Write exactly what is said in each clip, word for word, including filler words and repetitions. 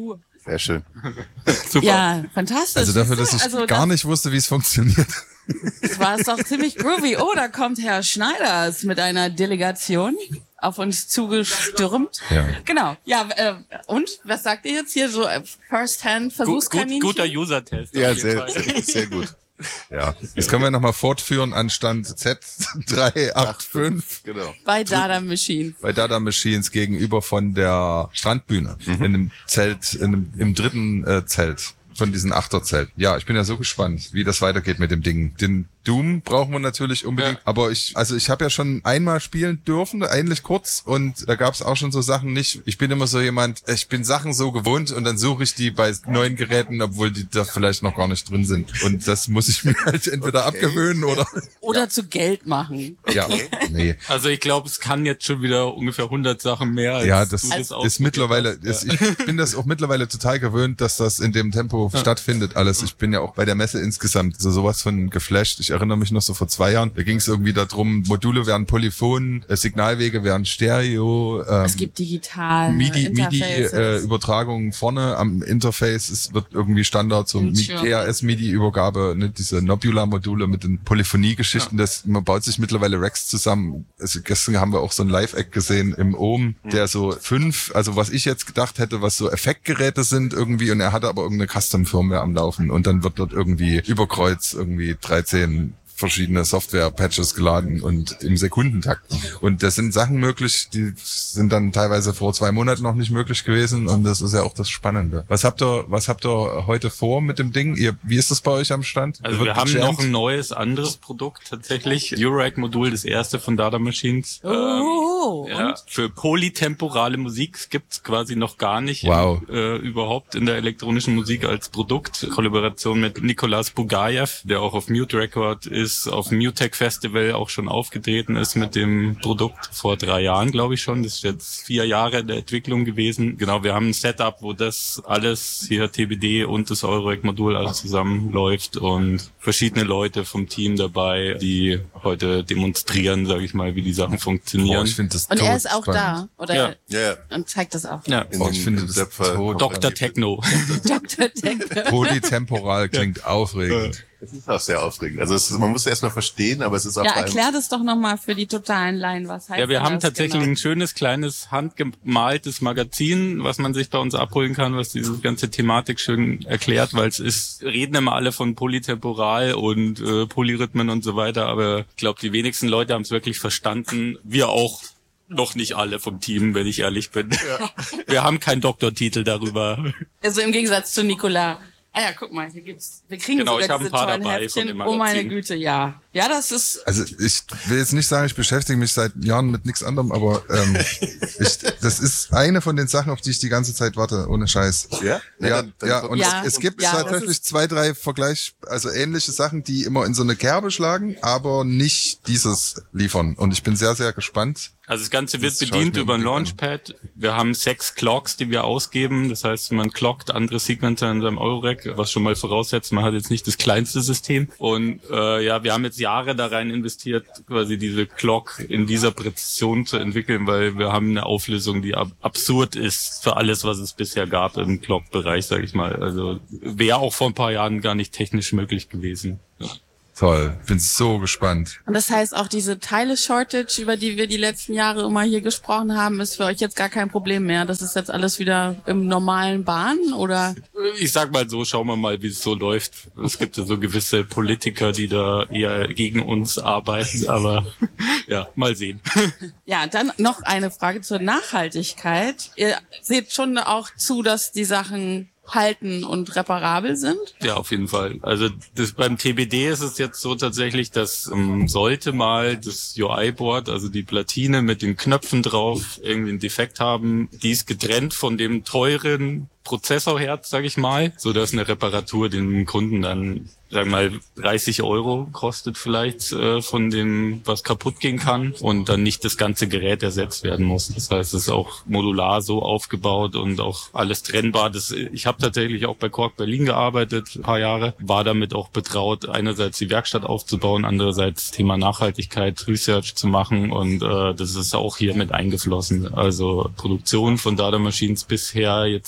Uhr. Sehr schön. Super. Ja, fantastisch. Also dafür, dass ich also gar das, nicht wusste, wie es funktioniert. Das war es doch ziemlich groovy. Oh, da kommt Herr Schneiders mit einer Delegation auf uns zugestürmt. Ja. Genau. Ja, äh, und was sagt ihr jetzt hier so äh, First-Hand-Versuchskaninchen? Gut, guter User-Test. Ja, sehr, sehr, sehr gut. Ja, das können wir nochmal fortführen an Stand Z drei acht fünf. Genau. Bei Dada Machines. Bei Dada Machines gegenüber von der Strandbühne. Mhm. In einem Zelt, in einem, im dritten äh, Zelt von diesen Achterzelten. Ja, ich bin ja so gespannt, wie das weitergeht mit dem Ding. Den Doom brauchen wir natürlich unbedingt, ja. aber ich, also ich habe ja schon einmal spielen dürfen, eigentlich kurz, und da gab es auch schon so Sachen nicht. Ich bin immer so jemand, ich bin Sachen so gewohnt und dann suche ich die bei neuen Geräten, obwohl die da vielleicht noch gar nicht drin sind. Und das muss ich mir halt entweder okay. abgewöhnen oder oder ja. zu Geld machen. Ja, nee. Also ich glaube, es kann jetzt schon wieder ungefähr hundert Sachen mehr. Als ja, das, du das ist mittlerweile. Ist, ja. Ich bin das auch mittlerweile total gewöhnt, dass das in dem Tempo ja. stattfindet. Alles. Ich bin ja auch bei der Messe insgesamt so sowas von geflasht. Ich erinnere mich noch so vor zwei Jahren, da ging es irgendwie darum, Module werden Polyphon, äh, Signalwege werden Stereo. Ähm, es gibt digital MIDI, MIDI-Übertragungen äh, vorne am Interface. Es wird irgendwie Standard, so T A S-MIDI-Übergabe, ne, diese Nebula-Module mit den Polyphonie-Geschichten. Ja. Das, man baut sich mittlerweile Racks zusammen. Also gestern haben wir auch so ein Live-Act gesehen im Ohm, mhm. der so fünf, also was ich jetzt gedacht hätte, was so Effektgeräte sind irgendwie, und er hatte aber irgendeine Custom-Firmware am Laufen, und dann wird dort irgendwie über Kreuz irgendwie dreizehn verschiedene Software-Patches geladen und im Sekundentakt. Und das sind Sachen möglich, die sind dann teilweise vor zwei Monaten noch nicht möglich gewesen, und das ist ja auch das Spannende. Was habt ihr, was habt ihr heute vor mit dem Ding? Ihr, wie ist das bei euch am Stand? Also wir haben noch ein neues, anderes Produkt tatsächlich. Eurorack-Modul, das erste von Dada Machines. Oh, ähm, ja, für polytemporale Musik gibt's quasi noch gar nicht wow. in, äh, überhaupt in der elektronischen Musik als Produkt. Kollaboration mit Nicolas Bugayev, der auch auf Mute Record ist, auf dem Mutech Festival auch schon aufgetreten ist mit dem Produkt vor drei Jahren, glaube ich schon. Das ist jetzt vier Jahre der Entwicklung gewesen. Genau, wir haben ein Setup, wo das alles hier T B D und das Eurorack-Modul alles zusammenläuft und verschiedene Leute vom Team dabei, die heute demonstrieren, sage ich mal, wie die Sachen funktionieren. Oh, ich finde das und er ist auch spannend. Da, oder? Ja. ja. Und zeigt das auch. Ja. Oh, ich finde das tot. Doktor Techno. Doktor Techno. Polytemporal klingt aufregend. Es ist auch sehr aufregend. Also es ist, man muss es erstmal verstehen, aber es ist auch... Ja, erklär das doch nochmal für die totalen Laien, was heißt das? Ja, wir haben tatsächlich genau? ein schönes, kleines, handgemaltes Magazin, was man sich bei uns abholen kann, was diese ganze Thematik schön erklärt, weil es ist, reden immer alle von Polytemporal und äh, Polyrhythmen und so weiter, aber ich glaube, die wenigsten Leute haben es wirklich verstanden. Wir auch noch nicht alle vom Team, wenn ich ehrlich bin. Ja. Wir haben keinen Doktortitel darüber. Also im Gegensatz zu Nicolas. Ah ja, guck mal, hier gibt's, wir kriegen genau, sogar ich diese ein paar tollen dabei Heftchen. Oh meine Güte, ja. Ja, das ist... Also ich will jetzt nicht sagen, ich beschäftige mich seit Jahren mit nichts anderem, aber ähm, ich, das ist eine von den Sachen, auf die ich die ganze Zeit warte, ohne Scheiß. Ja? Ja, dann, dann ja, und ja, es, es gibt ja, tatsächlich zwei, drei Vergleich, also ähnliche Sachen, die immer in so eine Kerbe schlagen, aber nicht dieses liefern. Und ich bin sehr, sehr gespannt. Also das Ganze wird das bedient über ein Launchpad. Wir haben sechs Clocks, die wir ausgeben. Das heißt, man clockt andere Sequencer in seinem Eurorack, was schon mal voraussetzt, man hat jetzt nicht das kleinste System. Und äh, ja, wir haben jetzt Jahre da rein investiert, quasi diese Clock in dieser Präzision zu entwickeln, weil wir haben eine Auflösung, die ab- absurd ist für alles, was es bisher gab im Clock-Bereich, sage ich mal. Also wäre auch vor ein paar Jahren gar nicht technisch möglich gewesen. Ja. Toll, bin so gespannt. Und das heißt, auch diese Teile-Shortage, über die wir die letzten Jahre immer hier gesprochen haben, ist für euch jetzt gar kein Problem mehr. Das ist jetzt alles wieder im normalen Bahn, oder? Ich sag mal so, schauen wir mal, wie es so läuft. Es gibt ja so gewisse Politiker, die da eher gegen uns arbeiten, aber ja, mal sehen. Ja, dann noch eine Frage zur Nachhaltigkeit. Ihr seht schon auch zu, dass die Sachen halten und reparabel sind? Ja, auf jeden Fall. Also das, beim T B D ist es jetzt so tatsächlich, dass ähm, sollte mal das U I-Board, also die Platine mit den Knöpfen drauf, irgendwie einen Defekt haben, die ist getrennt von dem teuren Prozessorherz, sage ich mal, so dass eine Reparatur den Kunden dann, sagen wir mal, dreißig Euro kostet vielleicht äh, von dem, was kaputt gehen kann, und dann nicht das ganze Gerät ersetzt werden muss. Das heißt, es ist auch modular so aufgebaut und auch alles trennbar. Das, ich habe tatsächlich auch bei Korg Berlin gearbeitet, ein paar Jahre, war damit auch betraut, einerseits die Werkstatt aufzubauen, andererseits Thema Nachhaltigkeit, Research zu machen, und äh, das ist auch hier mit eingeflossen. Also Produktion von Dada Machines bisher jetzt zehn Jahre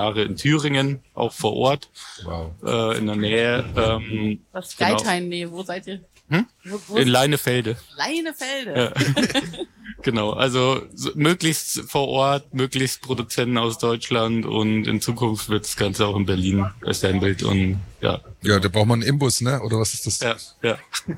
Jahre in Thüringen, auch vor Ort, Wow. äh, in der Nähe. Ähm, Was genau. Geithain, nee, wo seid ihr? Hm? Wo, wo In Leinefelde. Leinefelde. Ja. Genau, also so, möglichst vor Ort, möglichst Produzenten aus Deutschland und in Zukunft wird das Ganze auch in Berlin assembled und ja. Ja, da braucht man einen Imbus, ne? Oder was ist das? Ja, ja.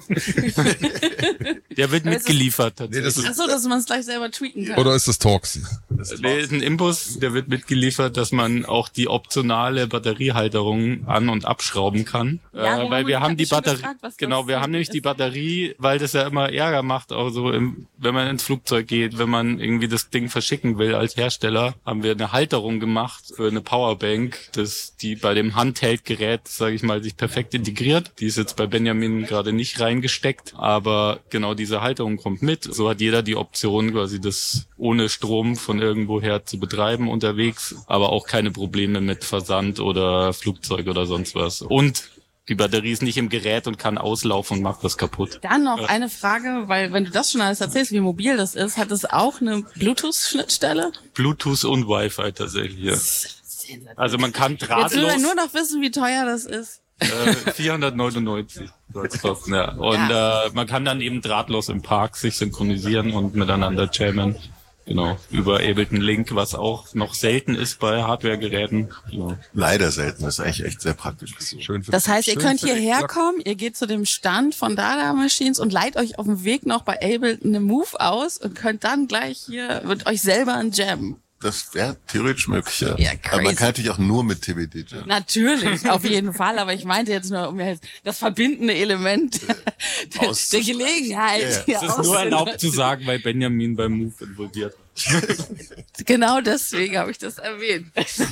Der wird mitgeliefert Nee, das tatsächlich. ist, Ach so, dass man es gleich selber tweaken kann. oder ist das Torx? Nee, ist ein Imbus, der wird mitgeliefert, dass man auch die optionale Batteriehalterung an- und abschrauben kann. Ja, äh, weil wir ich haben hab die mich schon Batterie, gefragt, was genau, das wir haben nämlich ist. die Batterie, weil das ja immer Ärger macht, auch so im, wenn man ins Flugzeug geht, wenn man irgendwie das Ding verschicken will als Hersteller, haben wir eine Halterung gemacht für eine Powerbank, das die bei dem Handheld-Gerät, sage ich mal, sich perfekt integriert. Die ist jetzt bei Benjamin gerade nicht reingesteckt, aber genau diese Halterung kommt mit. So hat jeder die Option, quasi das ohne Strom von irgendwoher zu betreiben unterwegs, aber auch keine Probleme mit Versand oder Flugzeug oder sonst was. Und die Batterie ist nicht im Gerät und kann auslaufen und macht das kaputt. Dann noch eine Frage, weil wenn du das schon alles erzählst, wie mobil das ist, hat es auch eine Bluetooth-Schnittstelle? Bluetooth und Wi-Fi tatsächlich, ja. Also man kann Jetzt will man drahtlos... nur noch wissen, wie teuer das ist. Äh, vierhundertneunundneunzig soll es kosten, ja. Und Ja. äh, man kann dann eben drahtlos im Park sich synchronisieren und miteinander jammen. Genau, über Ableton Link, was auch noch selten ist bei Hardware-Geräten. Genau. Leider selten, das ist eigentlich echt sehr praktisch. Schön für Das heißt, ihr schön könnt für die hierher Glock- kommen, ihr geht zu dem Stand von Dada Machines und leiht euch auf dem Weg noch bei Ableton eine Move aus und könnt dann gleich hier mit euch selber ein Jam. Das wäre theoretisch möglich, ja. Ja, Aber man crazy. kann natürlich auch nur mit T B D jammen. Natürlich, auf jeden Fall, aber ich meinte jetzt nur um jetzt das verbindende Element der, Aus- der Gelegenheit. Ja, ja. hier Es ist nur auszunutzen. erlaubt zu sagen, weil Benjamin beim Move involviert war. Genau deswegen habe ich das erwähnt.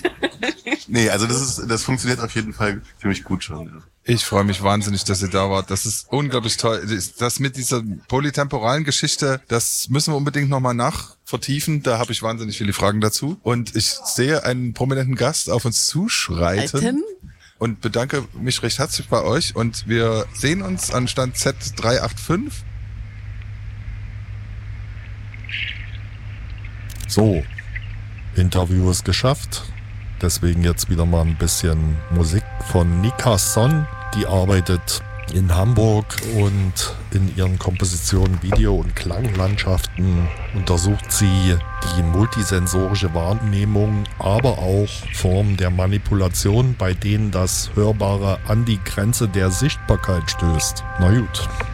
Nee, also das ist, das funktioniert auf jeden Fall ziemlich gut schon. Ja. Ich freue mich wahnsinnig, dass ihr da wart. Das ist unglaublich toll. Das- Das mit dieser polytemporalen Geschichte, das müssen wir unbedingt nochmal nachvertiefen. Da habe ich wahnsinnig viele Fragen dazu. Und ich sehe einen prominenten Gast auf uns zuschreiten. Alten? Und bedanke mich recht herzlich bei euch. Und wir sehen uns an Stand Z drei acht fünf. So, Interview ist geschafft. Deswegen jetzt wieder mal ein bisschen Musik von Nika Son. Die arbeitet in Hamburg und in ihren Kompositionen, Video- und Klanglandschaften untersucht sie die multisensorische Wahrnehmung, aber auch Formen der Manipulation, bei denen das Hörbare an die Grenze der Sichtbarkeit stößt. Na gut.